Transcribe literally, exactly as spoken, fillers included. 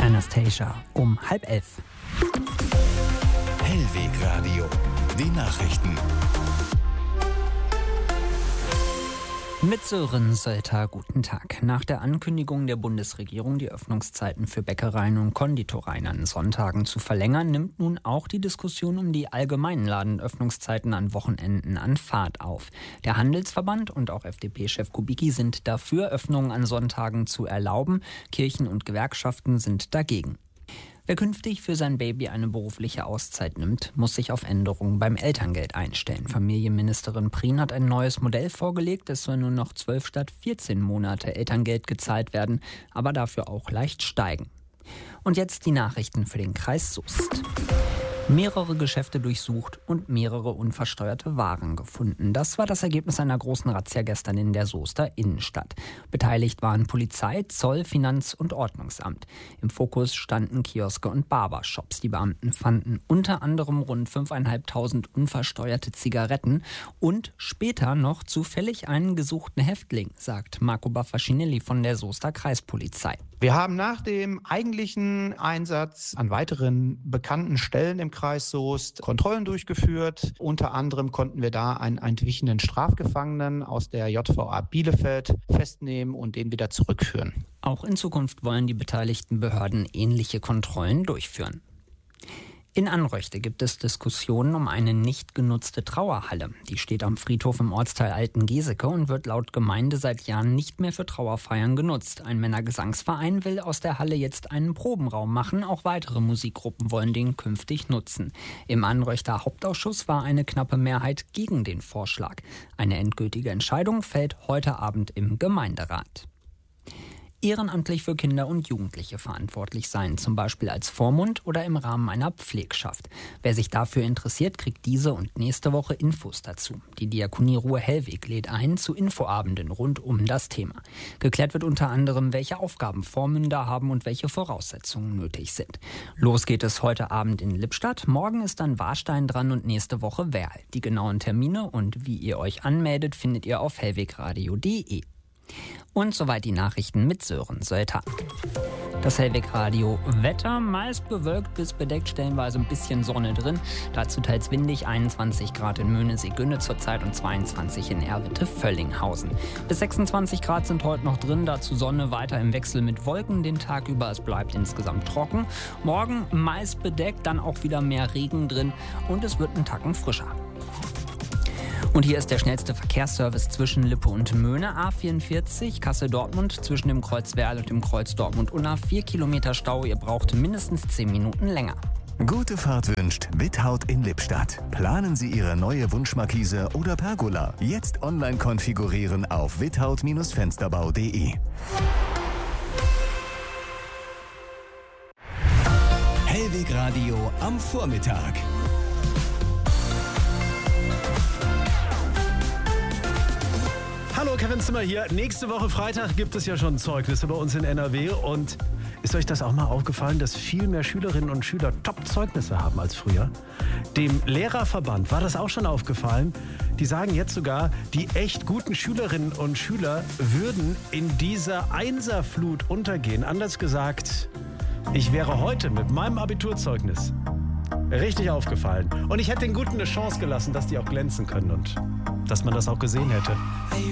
Anastasia um halb elf. Hellwegradio, die Nachrichten. Mit Sören Sölter, guten Tag. Nach der Ankündigung der Bundesregierung, die Öffnungszeiten für Bäckereien und Konditoreien an Sonntagen zu verlängern, nimmt nun auch die Diskussion um die allgemeinen Ladenöffnungszeiten an Wochenenden an Fahrt auf. Der Handelsverband und auch F D P-Chef Kubicki sind dafür, Öffnungen an Sonntagen zu erlauben. Kirchen und Gewerkschaften sind dagegen. Wer künftig für sein Baby eine berufliche Auszeit nimmt, muss sich auf Änderungen beim Elterngeld einstellen. Familienministerin Prien hat ein neues Modell vorgelegt. Es soll nur noch zwölf statt vierzehn Monate Elterngeld gezahlt werden, aber dafür auch leicht steigen. Und jetzt die Nachrichten für den Kreis Soest. Mehrere Geschäfte durchsucht und mehrere unversteuerte Waren gefunden. Das war das Ergebnis einer großen Razzia gestern in der Soester Innenstadt. Beteiligt waren Polizei, Zoll, Finanz- und Ordnungsamt. Im Fokus standen Kioske und Barbershops. Die Beamten fanden unter anderem rund fünftausendfünfhundert unversteuerte Zigaretten und später noch zufällig einen gesuchten Häftling, sagt Marco Baffacinelli von der Soester Kreispolizei. Wir haben nach dem eigentlichen Einsatz an weiteren bekannten Stellen im Kreis Soest Kontrollen durchgeführt. Unter anderem konnten wir da einen entwichenen Strafgefangenen aus der J V A Bielefeld festnehmen und den wieder zurückführen. Auch in Zukunft wollen die beteiligten Behörden ähnliche Kontrollen durchführen. In Anröchte gibt es Diskussionen um eine nicht genutzte Trauerhalle. Die steht am Friedhof im Ortsteil Altengeseke und wird laut Gemeinde seit Jahren nicht mehr für Trauerfeiern genutzt. Ein Männergesangsverein will aus der Halle jetzt einen Probenraum machen. Auch weitere Musikgruppen wollen den künftig nutzen. Im Anröchter Hauptausschuss war eine knappe Mehrheit gegen den Vorschlag. Eine endgültige Entscheidung fällt heute Abend im Gemeinderat. Ehrenamtlich für Kinder und Jugendliche verantwortlich sein, zum Beispiel als Vormund oder im Rahmen einer Pflegschaft. Wer sich dafür interessiert, kriegt diese und nächste Woche Infos dazu. Die Diakonie Ruhr-Hellweg lädt ein zu Infoabenden rund um das Thema. Geklärt wird unter anderem, welche Aufgaben Vormünder haben und welche Voraussetzungen nötig sind. Los geht es heute Abend in Lippstadt, morgen ist dann Warstein dran und nächste Woche Werl. Die genauen Termine und wie ihr euch anmeldet, findet ihr auf hellwegradio punkt de. Und soweit die Nachrichten mit Sören Sölter. Das Hellwegradio Wetter, meist bewölkt bis bedeckt, stellenweise ein bisschen Sonne drin. Dazu teils windig, einundzwanzig Grad in Möhnesee-Günne zurzeit und zweiundzwanzig in Erwitte-Völlinghausen. Bis sechsundzwanzig Grad sind heute noch drin, dazu Sonne weiter im Wechsel mit Wolken den Tag über. Es bleibt insgesamt trocken. Morgen meist bedeckt, dann auch wieder mehr Regen drin und es wird einen Tacken frischer. Und hier ist der schnellste Verkehrsservice zwischen Lippe und Möhne. A vierundvierzig, Kassel-Dortmund, zwischen dem Kreuz Werl und dem Kreuz Dortmund-Unna. Vier Kilometer Stau, ihr braucht mindestens zehn Minuten länger. Gute Fahrt wünscht Without in Lippstadt. Planen Sie Ihre neue Wunschmarkise oder Pergola. Jetzt online konfigurieren auf without Fensterbau punkt de. Hellwegradio am Vormittag. Hallo, Kevin Zimmer hier. Nächste Woche Freitag gibt es ja schon Zeugnisse bei uns in N R W. Und ist euch das auch mal aufgefallen, dass viel mehr Schülerinnen und Schüler Top-Zeugnisse haben als früher? Dem Lehrerverband war das auch schon aufgefallen. Die sagen jetzt sogar, die echt guten Schülerinnen und Schüler würden in dieser Einserflut untergehen. Anders gesagt, ich wäre heute mit meinem Abiturzeugnis richtig aufgefallen. Und ich hätte den Guten eine Chance gelassen, dass die auch glänzen können und dass man das auch gesehen hätte.